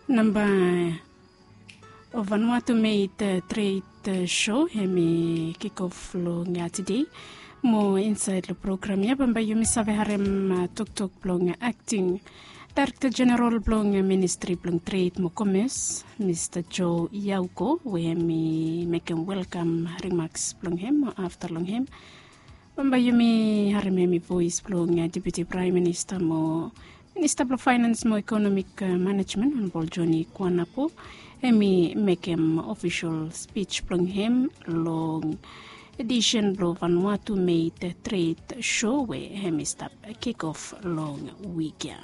Number of Vanuatu made trade show hemi kick off lo nga today. Mo inside the program ya bamba yumi save harem tok blong acting Director General blong Ministry blong Trade mo Commerce Mr. Joe Yauko we me make him welcome remarks blong him after long him bamba yumi harem hemi voice blong Deputy Prime Minister mo Minister of Finance mo Economic Management Honorable Johnny Kwanapo hemi make him official speech blong him long edition of Vanuatu made trade show where hemi stop kick off long week.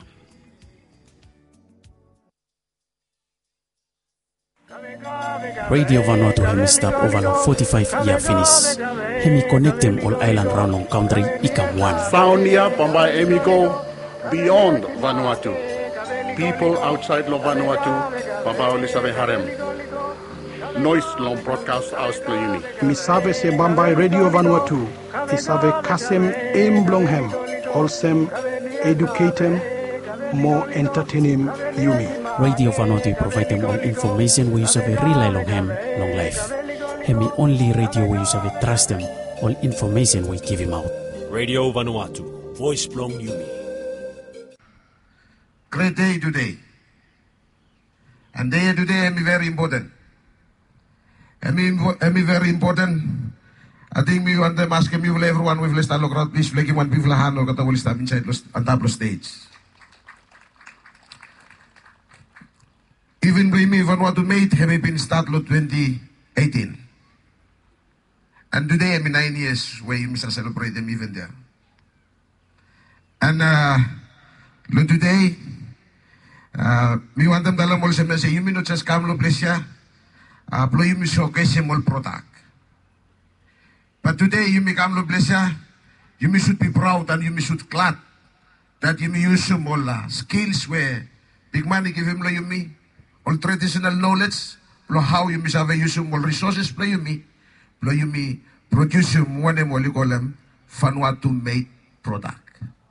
Radio Vanuatu hemi stop over long 45 year finish. Hemi connect them all island round on country ikam one. Sound here Pamba hemi go beyond Vanuatu. People outside of Vanuatu, Pamba only save harem. Noise long broadcast house playing. Misave se Bambai Radio Vanuatu. Isave kasem emblonghem. Olsem educatem more entertaining yumi. Radio Vanuatu provide them all information we use of a rely long ham, long life. Hemi only radio we use of a trust them, all information we give him out. Radio Vanuatu, voice blong yumi. Great day today. And day today is very important. Very important. I think we want them ask me everyone with list allocate please flaking one people hand or kata will stop inside on top of stage. Even we me Vanuatu made have been started 2018. And today I'm 9 years where you must celebrate them even there. And today me want them dalam mol semasa you me not just come lo plesia plo you me showcase mol product. But today you me come lo plesia you me should be proud and you me should glad that you me use some all skills where big money give him lo you me all traditional knowledge lo how you me have use some all resources play you me produce some one more you call them Vanuatu made product.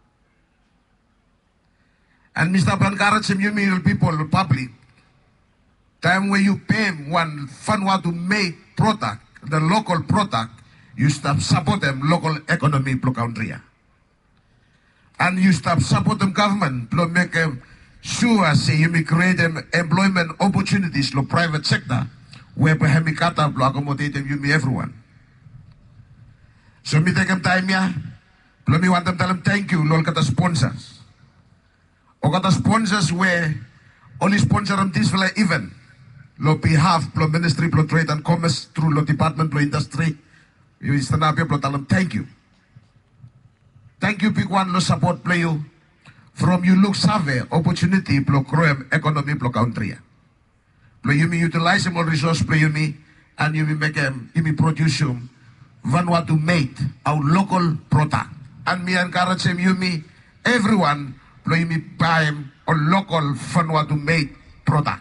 And Mr. Bankarat, you mean people, public, time when you pay one Vanuatu made product, the local product, you stop support them local economy pro country. And you stop support them government, to make them sure say you may create them employment opportunities lo private sector, where perhaps we cut up accommodate them you me everyone. So me take them time here, me want them tell them thank you, lol kata sponsors. O kata sponsors where only sponsor them this event. Lo behalf lo Ministry of Trade and Commerce through lo Department of Industry. You stand up here tell them thank you. Thank you big one lo support play you. From you look survey opportunity pro grow economy pro country. Play you me utilize them all resource play you me and you me make them you me produce them Vanuatu made our local product. And me encourage them you me everyone play me buy or local Vanuatu made product.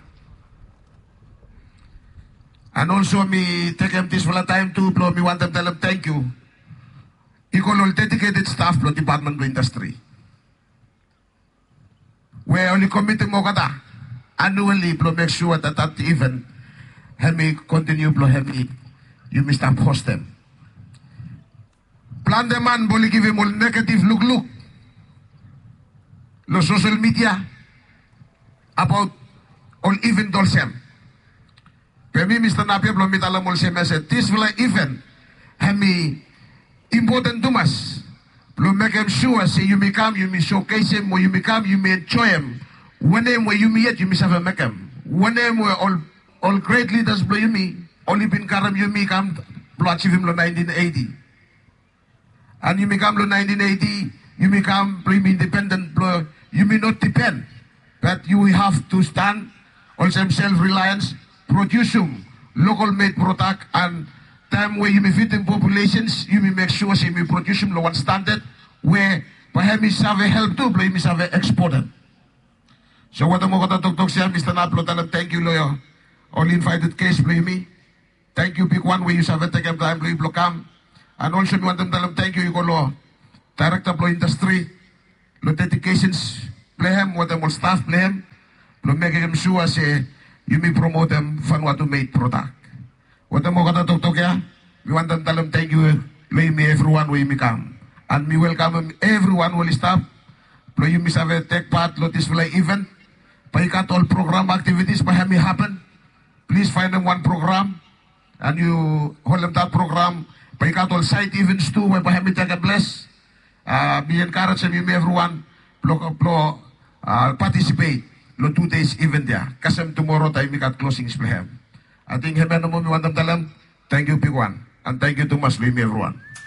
And also me take them this full time too, blow me want them tell them thank you. Equal dedicated staff pro Department of Industry. Where only committee mogada annually blow make sure that that event have me continue blow have me you must stop host them. Plan the man boli give him all negative look. Lo social media about all event dolsem. Pemi Mr. Napi belum minta lamol semese. This will event hemi important to us. Belum make him sure say you become you me showcase him or you become you may enjoy him. One name where you me yet you me have make him. One name where all great leaders blow you me. Only been karam you me come blow achieve him lo 1980. And you become lo 1980. You become independent blow. You may not depend, but you have to stand on some self-reliance, produce some local made product, and time where you may fit in populations, you may make sure you may produce some low standard, where perhaps you have a help to, but you have a exported. So what I'm going to talk to Mr. Naplo, thank you, lawyer. All invited case, play me. Thank you, big one, where you have a take time, play blockam. And also, we want them to tell them thank you, you go law. Director of Industry. Lo dedications play him, what them will staff play him. Lo make him sure say you may promote them Vanuatu made product. What the more talk ya? We want them tell them thank you. Lay me everyone will come. And we welcome them, everyone will stop. Lo you miss have take part lo this event. Paikat all program activities pa me happen. Please find them one program and you hold them that program. Paikat all side events too where pa me take a bless. Be encouraged and you everyone participate. Lo 2 days event ya. Kasem tomorrow tayo mikat closing splahem. I think heaven mo mi want them tell them thank you Piguan and thank you to much everyone.